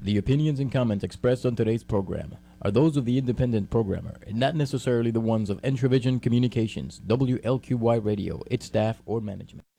The opinions and comments expressed on today's program are those of the independent programmer and not necessarily the ones of Entravision Communications, WLQY Radio, its staff, or management.